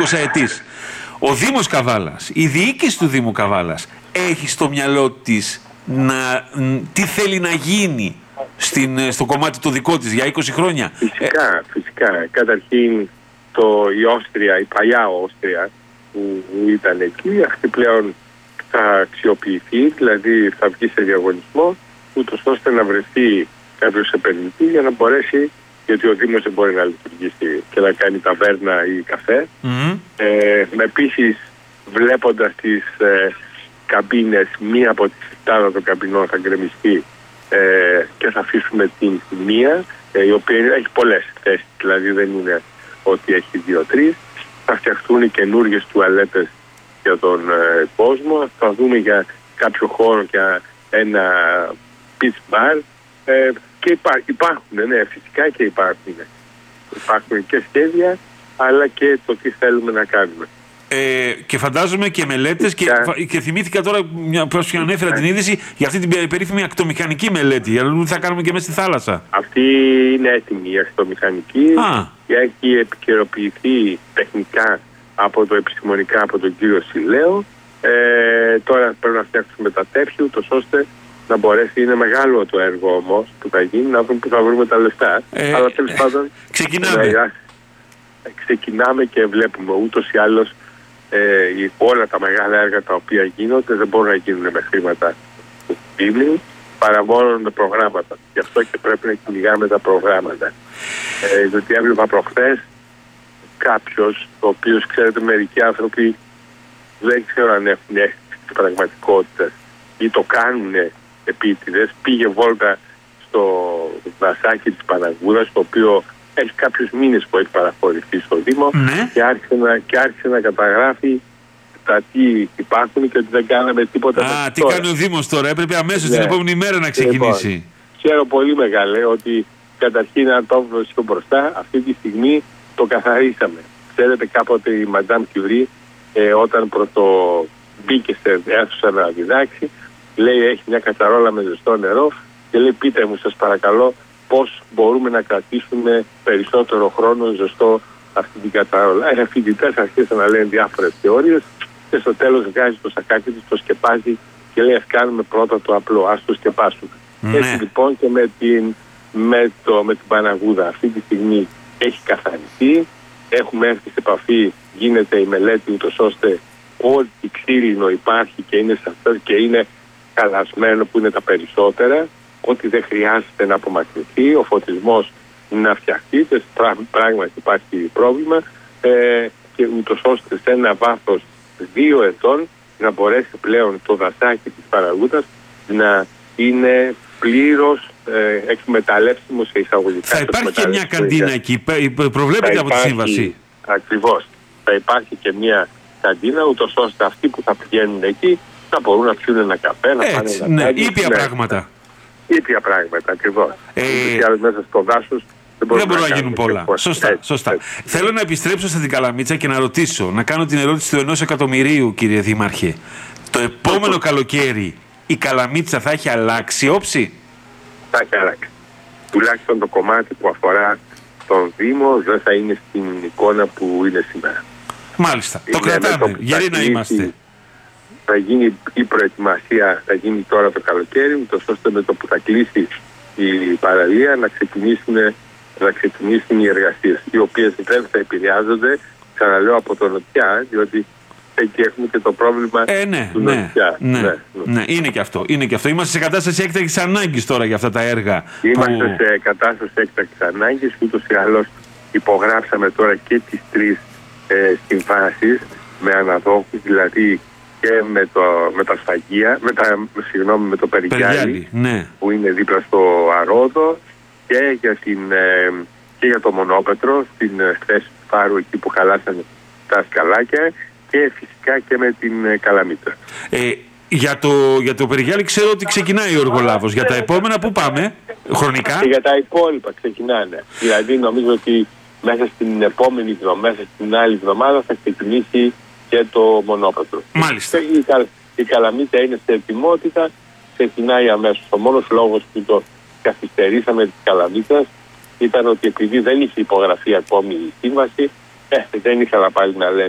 20ετής. Ο Δήμος Καβάλας, η διοίκηση του Δήμου Καβάλας έχει στο μυαλό της τι θέλει να γίνει στο κομμάτι το δικό της για 20 χρόνια. Φυσικά. Καταρχήν η Όστρια, η παλιά Όστρια που ήταν εκεί, αυτή πλέον θα αξιοποιηθεί, δηλαδή θα βγει σε διαγωνισμό, ούτως ώστε να βρεθεί κάποιος επενδυτή για να μπορέσει, γιατί ο Δήμος δεν μπορεί να λειτουργήσει και να κάνει ταβέρνα ή καφέ. Επίσης, βλέποντας τις καμπίνες, μία από τις 7 των καμπινών θα γκρεμιστεί και θα αφήσουμε την μία, η οποία έχει πολλές θέσεις, δηλαδή δεν είναι ότι έχει 2-3. Θα φτιαχτούν οι καινούργιες τουαλέτες για τον κόσμο. Θα δούμε για κάποιο χώρο για ένα beach bar. Και υπάρχουν, ναι, φυσικά και υπάρχουν. Υπάρχουν και σχέδια, αλλά και το τι θέλουμε να κάνουμε. Και φαντάζομαι και μελέτες και θυμήθηκα τώρα, πώς ανέφερα την είδηση, για αυτή την περίφημη ακτομηχανική μελέτη, για να θα κάνουμε και μέσα στη θάλασσα. Αυτή είναι έτοιμη η ακτομηχανική και έχει επικαιροποιηθεί τεχνικά επιστημονικά από τον κύριο Σιλέο. Τώρα πρέπει να φτιάξουμε τα τέφια, ούτως ώστε να μπορέσει. Είναι μεγάλο το έργο όμως που θα γίνει, να δούμε που θα βρούμε τα λεφτά. Αλλά τέλος πάντων ξεκινάμε και βλέπουμε ούτως ή άλλως όλα τα μεγάλα έργα τα οποία γίνονται δεν μπορούν να γίνουν με χρήματα του Δήμου παρά μόνο με προγράμματα. Γι' αυτό και πρέπει να κυνηγάμε τα προγράμματα. Διότι έβλεπα προχθές κάποιος, ο οποίος, ξέρετε, μερικοί άνθρωποι δεν ξέρω αν έχουν αίσθηση της πραγματικότητας ή το κάνουν επίτηδες, πήγε βόλτα στο δασάκι της Παναγούδας, το οποίο έχει κάποιους μήνες που έχει παραχωρηθεί στο Δήμο, και άρχισε να καταγράφει τα τι υπάρχουν και ότι δεν κάναμε τίποτα. Τι κάνει ο Δήμος τώρα, έπρεπε αμέσως την επόμενη μέρα να ξεκινήσει. Λοιπόν, ξέρω πολύ μεγάλε ότι καταρχήν αν το βρίσκω μπροστά, αυτή τη στιγμή το καθαρίσαμε. Ξέρετε, κάποτε η Μαντάμ Κιουρί, όταν μπήκε σε αίθουσα να διδάξει, λέει έχει μια κατσαρόλα με ζεστό νερό και λέει πείτε μου σας παρακαλώ πώς μπορούμε να κρατήσουμε περισσότερο χρόνο ζεστό αυτή την κατσαρόλα. Οι φοιτητές αρχίσαν να λένε διάφορες θεωρίες και στο τέλος βγάζει το σακάκι του, το σκεπάζει και λέει ας κάνουμε πρώτα το απλό, ας το σκεπάσουμε. Έτσι λοιπόν και με την Παναγούδα αυτή τη στιγμή έχει καθαριστεί, έχουμε έρθει σε επαφή, γίνεται η μελέτη ούτως ώστε ό,τι ξύλινο υπάρχει και είναι σαφές και είναι καλασμένο που είναι τα περισσότερα, ότι δεν χρειάζεται να απομακρυνθεί, ο φωτισμός να φτιαχτεί, πράγματι υπάρχει πρόβλημα και ούτως ώστε σε ένα βάθος 2 ετών να μπορέσει πλέον το δασάκι της Παναγούδας να είναι πλήρως εκμεταλλεύσιμο σε εισαγωγικά. Θα υπάρχει και μια καντίνα εκεί, προβλέπεται από τη σύμβαση. Ακριβώς. Θα υπάρχει και μια καντίνα, ούτως ώστε αυτοί που θα πηγαίνουν εκεί να μπορούν να πιούν ένα καφέ, να πάνε να κάνουν. Ήπια πράγματα. Ήπια πράγματα, ακριβώς. Μέσα στο δάσος δεν μπορούν να γίνουν πολλά. Σωστά. Θέλω να επιστρέψω στην Καλαμίτσα και να ρωτήσω, να κάνω την ερώτηση του 1 εκατομμυρίου, κύριε Δήμαρχε. Το επόμενο καλοκαίρι η Καλαμίτσα θα έχει αλλάξει όψη? Θα έχει αλλάξει. Τουλάχιστον το κομμάτι που αφορά τον Δήμο δεν θα είναι στην εικόνα που είναι σήμερα. Μάλιστα. Το κρατάμε. Γιατί να είμαστε. Θα γίνει η προετοιμασία, θα γίνει τώρα το καλοκαίρι, ούτως ώστε με το που θα κλείσει η παραλία να ξεκινήσουν οι εργασίες, οι οποίες δεν θα επηρεάζονται, ξαναλέω, από το νοτιά, διότι εκεί έχουμε και το πρόβλημα του νοτιά. Ναι, είναι και αυτό. Είμαστε σε κατάσταση έκτακτης ανάγκης τώρα για αυτά τα έργα. Είμαστε σε κατάσταση έκτακτης ανάγκης, ούτως ή άλλως υπογράψαμε τώρα και τις 3 συμβάσεις με αναδόχους, δηλαδή και με τα σφαγεία, με το Περιγιάλι, που είναι δίπλα στο Αρόδο, και για το Μονόπετρο, στην θέση του Φάρου, εκεί που χαλάσανε τα σκαλάκια, και φυσικά και με την Καλαμίτσα. Για το Περιγιάλι ξέρω ότι ξεκινάει ο Οργολάβος. Για τα επόμενα που πάμε, χρονικά? Και για τα υπόλοιπα ξεκινάνε. Δηλαδή νομίζω ότι μέσα στην επόμενη εβδομάδα, μέσα στην άλλη εβδομάδα θα ξεκινήσει και το Μονόπετρο. Μάλιστα. Η Καλαμίτσα είναι σε ετοιμότητα, ξεκινάει αμέσως. Ο μόνος λόγος που το καθυστερήσαμε της Καλαμίτσας ήταν ότι επειδή δεν είχε υπογραφεί ακόμη η σύμβαση, δεν ήθελα πάλι να λένε